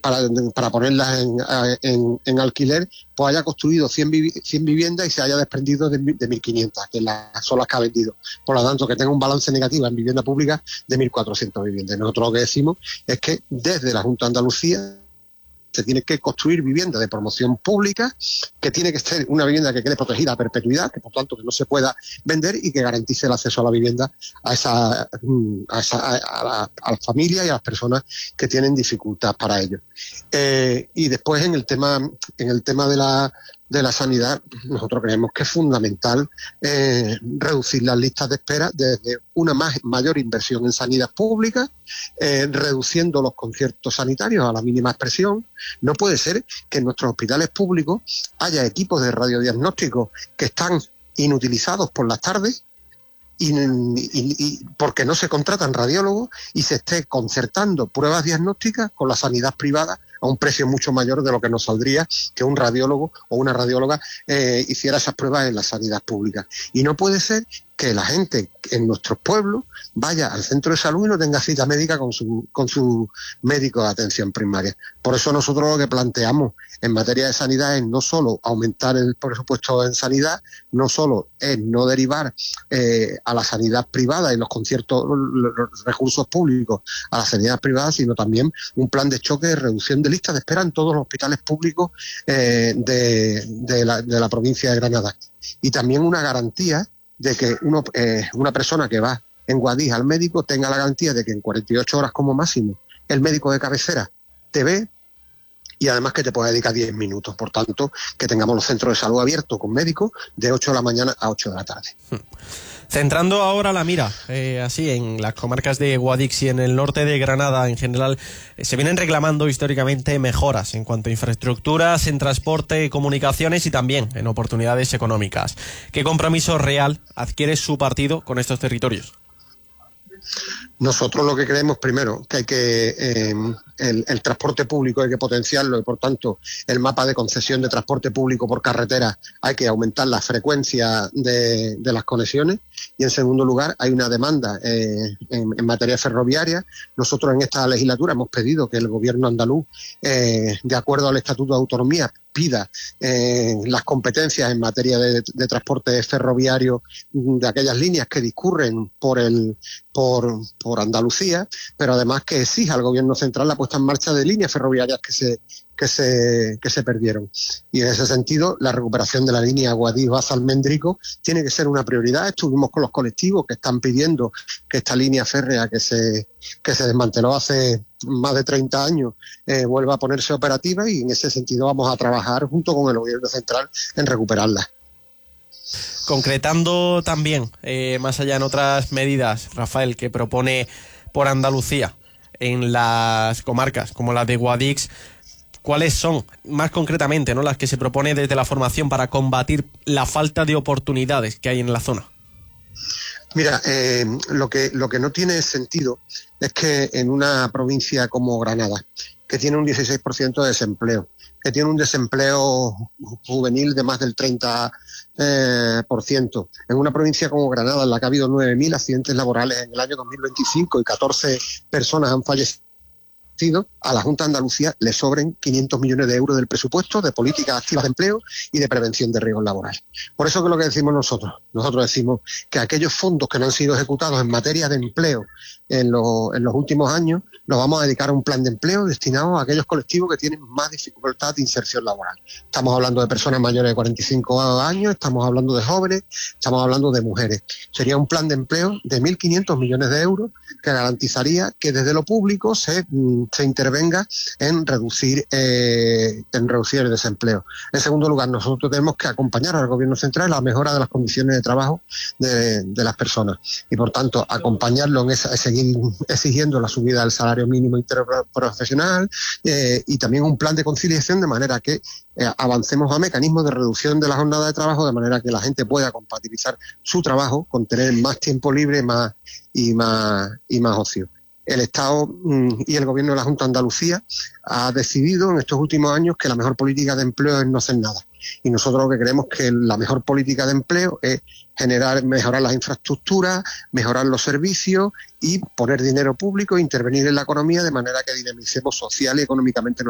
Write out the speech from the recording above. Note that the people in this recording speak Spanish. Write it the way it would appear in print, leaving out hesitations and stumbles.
para ponerlas en alquiler, pues haya construido 100 viviendas y se haya desprendido de 1.500, que son las que ha vendido. Por lo tanto, que tenga un balance negativo en vivienda pública de 1.400 viviendas. Nosotros lo que decimos es que desde la Junta de Andalucía se tiene que construir vivienda de promoción pública, que tiene que ser una vivienda que quede protegida a perpetuidad, que por tanto que no se pueda vender y que garantice el acceso a la vivienda a las familias y a las personas que tienen dificultad para ello. Y después en el tema de la sanidad, nosotros creemos que es fundamental reducir las listas de espera desde una mayor inversión en sanidad pública, reduciendo los conciertos sanitarios a la mínima expresión. No puede ser que en nuestros hospitales públicos haya equipos de radiodiagnóstico que están inutilizados por las tardes y porque no se contratan radiólogos y se esté concertando pruebas diagnósticas con la sanidad privada a un precio mucho mayor de lo que nos saldría que un radiólogo o una radióloga hiciera esas pruebas en la sanidad pública. Y no puede ser que la gente en nuestros pueblos vaya al centro de salud y no tenga cita médica con su médico de atención primaria. Por eso nosotros lo que planteamos en materia de sanidad es no solo aumentar el presupuesto en sanidad, no solo es no derivar a la sanidad privada y los recursos públicos a la sanidad privada, sino también un plan de choque de reducción de listas de espera en todos los hospitales públicos de la provincia de Granada. Y también una garantía de que una persona que va en Guadix al médico tenga la garantía de que en 48 horas como máximo el médico de cabecera te ve y además que te pueda dedicar 10 minutos. Por tanto, que tengamos los centros de salud abiertos con médicos de 8 de la mañana a 8 de la tarde. Centrando ahora la mira, así en las comarcas de Guadix y en el norte de Granada en general, se vienen reclamando históricamente mejoras en cuanto a infraestructuras, en transporte, comunicaciones y también en oportunidades económicas. ¿Qué compromiso real adquiere su partido con estos territorios? Nosotros lo que creemos, primero, que hay que el transporte público hay que potenciarlo y, por tanto, el mapa de concesión de transporte público por carretera hay que aumentar la frecuencia de las conexiones. Y, en segundo lugar, hay una demanda en materia ferroviaria. Nosotros en esta legislatura hemos pedido que el Gobierno andaluz, de acuerdo al Estatuto de Autonomía, pida las competencias en materia de transporte ferroviario de aquellas líneas que discurren por Andalucía, pero además que exija al Gobierno central la puesta en marcha de líneas ferroviarias que se perdieron. Y en ese sentido, la recuperación de la línea Guadix-Baza-Almendrico tiene que ser una prioridad. Estuvimos con los colectivos que están pidiendo que esta línea férrea que se desmanteló hace más de 30 años vuelva a ponerse operativa, y en ese sentido vamos a trabajar junto con el Gobierno central en recuperarla. Concretando también, más allá en otras medidas, Rafael, que propone por Andalucía en las comarcas como la de Guadix, ¿cuáles son más concretamente, las que se propone desde la formación para combatir la falta de oportunidades que hay en la zona? Mira, lo que no tiene sentido es que en una provincia como Granada, que tiene un 16% de desempleo, que tiene un desempleo juvenil de más del 30%, en una provincia como Granada, en la que ha habido 9.000 accidentes laborales en el año 2025 y 14 personas han fallecido, a la Junta de Andalucía le sobren 500 millones de euros del presupuesto de políticas activas de empleo y de prevención de riesgos laborales. Por eso que lo que decimos nosotros decimos que aquellos fondos que no han sido ejecutados en materia de empleo en los últimos años los vamos a dedicar a un plan de empleo destinado a aquellos colectivos que tienen más dificultad de inserción laboral. Estamos hablando de personas mayores de 45 años, estamos hablando de jóvenes, estamos hablando de mujeres. Sería un plan de empleo de 1.500 millones de euros que garantizaría que desde lo público se intervenga en reducir el desempleo. En segundo lugar, nosotros tenemos que acompañar al Gobierno central en la mejora de las condiciones de trabajo de las personas y, por tanto, acompañarlo en seguir exigiendo la subida del salario mínimo interprofesional y también un plan de conciliación de manera que avancemos a mecanismos de reducción de la jornada de trabajo, de manera que la gente pueda compatibilizar su trabajo con tener más tiempo libre más ocio. El Estado y el Gobierno de la Junta de Andalucía ha decidido en estos últimos años que la mejor política de empleo es no hacer nada. Y nosotros lo que creemos que la mejor política de empleo es mejorar las infraestructuras, mejorar los servicios y poner dinero público e intervenir en la economía de manera que dinamicemos social y económicamente